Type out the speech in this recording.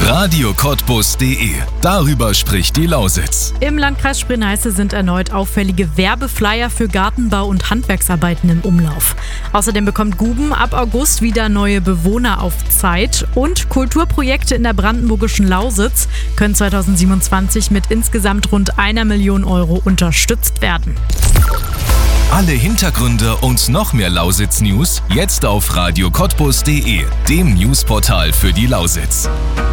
Radio Cottbus.de. Darüber spricht die Lausitz. Im Landkreis Spree-Neiße sind erneut auffällige Werbeflyer für Gartenbau und Handwerksarbeiten im Umlauf. Außerdem bekommt Guben ab August wieder neue Bewohner auf Zeit und Kulturprojekte in der brandenburgischen Lausitz können 2027 mit insgesamt rund 1 Million Euro unterstützt werden. Alle Hintergründe und noch mehr Lausitz-News jetzt auf radiocottbus.de, dem Newsportal für die Lausitz.